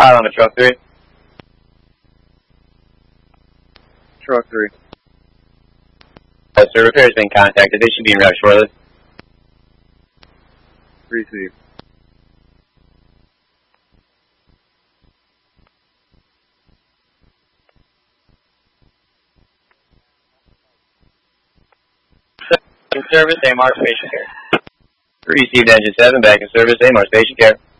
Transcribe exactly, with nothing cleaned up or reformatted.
File on a truck three. Truck three. Uh, sir, repair has been contacted. They should be in route shortly. Received. In service, A M R, patient care. Received engine seven, back in service, A M R, patient care.